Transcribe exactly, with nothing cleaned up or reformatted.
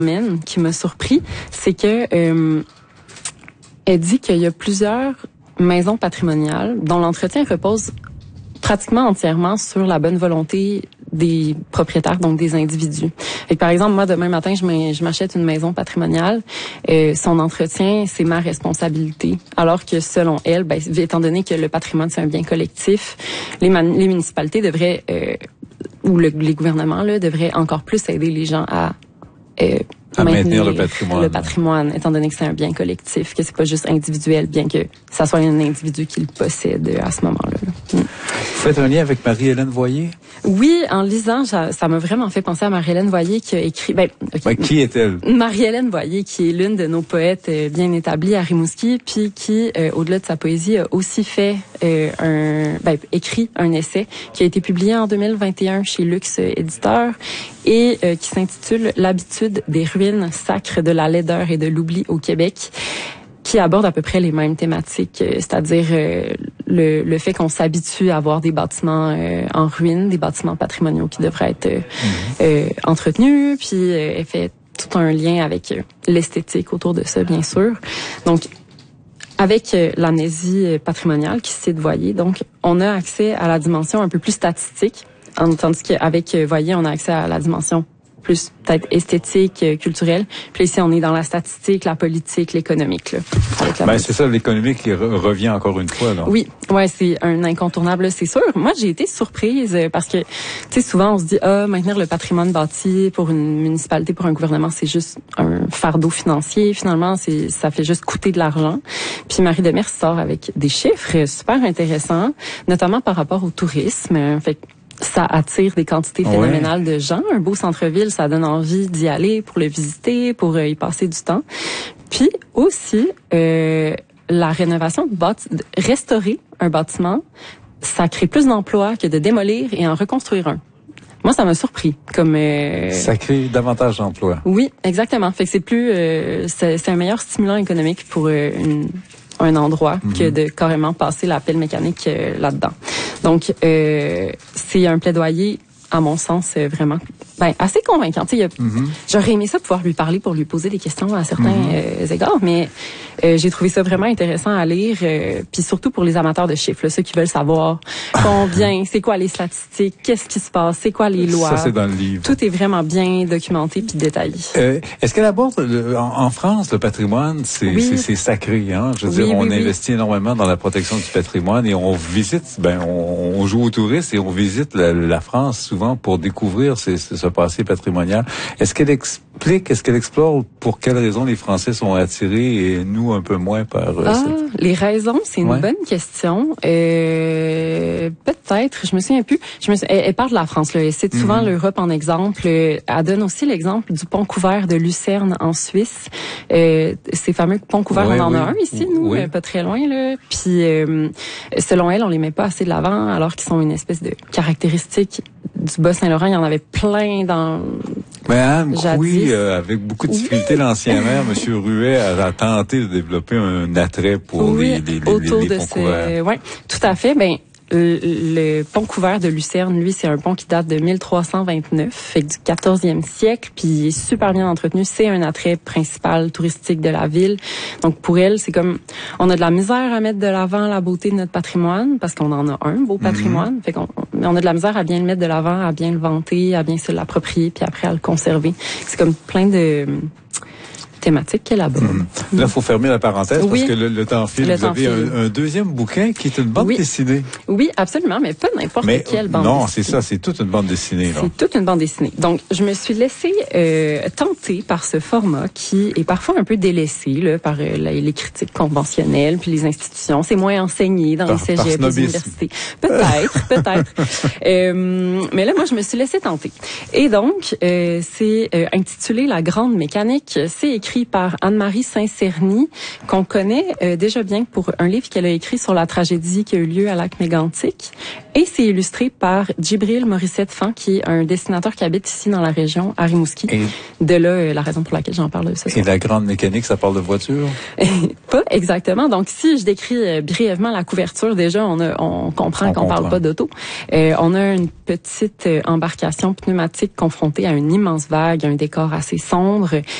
qui m'a surpris, c'est que euh, elle dit qu'il y a plusieurs maisons patrimoniales dont l'entretien repose pratiquement entièrement sur la bonne volonté des propriétaires, donc des individus. Et par exemple, moi, demain matin, je m'achète une maison patrimoniale. Euh, son entretien, c'est ma responsabilité. Alors que selon elle, ben, étant donné que le patrimoine, c'est un bien collectif, les, man- les municipalités devraient, euh, ou le, les gouvernements, là, devraient encore plus aider les gens à... Euh, à maintenir le patrimoine. Le patrimoine, étant donné que c'est un bien collectif, que c'est pas juste individuel, bien que ça soit un individu qui le possède à ce moment-là. Mm. Vous faites un lien avec Marie-Hélène Voyer? Oui, en lisant, ça m'a vraiment fait penser à Marie-Hélène Voyer qui a écrit... Ben, okay. ben, qui est-elle? Marie-Hélène Voyer, qui est l'une de nos poètes bien établies à Rimouski, puis qui, euh, au-delà de sa poésie, a aussi fait euh, un... Ben, écrit un essai qui a été publié en deux mille vingt et un chez Luxe Éditeur et euh, qui s'intitule « L'habitude des ruines sacres de la laideur et de l'oubli au Québec », qui aborde à peu près les mêmes thématiques, c'est-à-dire euh, le, le fait qu'on s'habitue à avoir des bâtiments euh, en ruine, des bâtiments patrimoniaux qui devraient être euh, mmh. euh, entretenus, puis euh, elle fait tout un lien avec euh, l'esthétique autour de ça, bien sûr. Donc, avec euh, l'amnésie patrimoniale qui se cite Voyer, donc on a accès à la dimension un peu plus statistique, tandis qu'avec euh, Voyer, on a accès à la dimension plus peut-être esthétique, euh, culturelle. Puis ici, on est dans la statistique, la politique, l'économique. Là, avec la ben, c'est ça, l'économique qui re- revient encore une fois. Là. Oui, ouais, c'est un incontournable, là, c'est sûr. Moi, j'ai été surprise parce que, tu sais, souvent, on se dit, ah, maintenir le patrimoine bâti pour une municipalité, pour un gouvernement, c'est juste un fardeau financier. Finalement, c'est ça fait juste coûter de l'argent. Puis Marie Demers sort avec des chiffres super intéressants, notamment par rapport au tourisme. Fait que ça attire des quantités phénoménales ouais. de gens. Un beau centre-ville, ça donne envie d'y aller pour le visiter, pour euh, y passer du temps. Puis aussi, euh, la rénovation de bâti- de restaurer un bâtiment, ça crée plus d'emplois que de démolir et en reconstruire un. Moi, ça m'a surpris. Comme euh... ça crée davantage d'emplois. Oui, exactement. Fait que c'est plus, euh, c'est, c'est un meilleur stimulant économique pour euh, une un endroit mm-hmm. que de carrément passer la pelle mécanique euh, là-dedans. Donc, euh, c'est un plaidoyer, à mon sens, euh, vraiment ben, assez convaincant. Tu sais, mm-hmm. J'aurais aimé ça pouvoir lui parler pour lui poser des questions à certains mm-hmm. euh, égards, mais euh, j'ai trouvé ça vraiment intéressant à lire, euh, puis surtout pour les amateurs de chiffres, là, ceux qui veulent savoir combien, c'est quoi les statistiques, qu'est-ce qui se passe, c'est quoi les lois. Ça, c'est dans le livre. Tout est vraiment bien documenté puis détaillé. Euh, est-ce qu'elle aborde, le, en, en France, le patrimoine, c'est, oui. c'est, c'est sacré, hein? Je veux oui, dire, on oui, investit oui. énormément dans la protection du patrimoine et on visite, ben, on, on joue aux touristes et on visite la, la France souvent pour découvrir ces, ce passé patrimonial. Est-ce qu'elle explique, est-ce qu'elle explore pour quelles raisons les Français sont attirés et nous un peu moins par... Euh, ah, cette... les raisons, c'est une ouais. bonne question. Euh, peut-être, je me souviens plus. Je me souviens, elle, elle parle de la France, là. Elle cite souvent mm-hmm. l'Europe en exemple. Elle donne aussi l'exemple du pont couvert de Lucerne en Suisse. Euh, ces fameux ponts couverts, ouais, on en oui. a un ici, nous, oui. pas très loin, là. Puis, euh, selon elle, on les met pas assez de l'avant, alors qu'ils sont une espèce de caractéristique du Bas-Saint-Laurent. Il y en avait plein dans... Mais Anne Couy, euh, avec beaucoup de difficultés, oui. l'ancien maire, M. Ruet, a, a tenté de développer un attrait pour oui, les, les, les, autour les, les de ponts ce... couverts. Oui, tout à fait. Ben, le, le pont couvert de Lucerne, lui, c'est un pont qui date de mille trois cent vingt-neuf, fait du quatorzième siècle, puis il est super bien entretenu. C'est un attrait principal touristique de la ville. Donc, pour elle, c'est comme... On a de la misère à mettre de l'avant la beauté de notre patrimoine, parce qu'on en a un beau patrimoine. Mm-hmm. Fait qu'on on a de la misère à bien le mettre de l'avant, à bien le vanter, à bien se l'approprier, puis après à le conserver. C'est comme plein de... thématique qu'elle aborde. Mmh. Là, il faut fermer la parenthèse oui. parce que le, le temps file. Le Vous temps avez file. Un, un deuxième bouquin qui est une bande oui. dessinée. Oui, absolument, mais pas n'importe mais, quelle bande non, dessinée. Non, c'est ça, c'est toute une bande dessinée. C'est toute une bande dessinée. Donc, je me suis laissée euh, tenter par ce format qui est parfois un peu délaissé là, par euh, les critiques conventionnelles puis les institutions. C'est moins enseigné dans par, les cégeps, les universités. Peut-être, peut-être. Euh, mais là, moi, je me suis laissée tenter. Et donc, euh, c'est euh, intitulé « La grande mécanique ». C'est écrit écrit par Anne-Marie Saint-Cerny, qu'on connaît euh, déjà bien pour un livre qu'elle a écrit sur la tragédie qui a eu lieu à Lac-Mégantic. Et c'est illustré par Djibril Morissette-Fan, qui est un dessinateur qui habite ici dans la région, à Rimouski. Et de là, euh, la raison pour laquelle j'en parle ce soir. Et la grande mécanique, ça parle de voiture? Pas exactement. Donc, si je décris euh, brièvement la couverture, déjà, on, a, on comprend on qu'on comprend. parle pas d'auto. Euh, on a une petite euh, embarcation pneumatique confrontée à une immense vague, un décor assez sombre.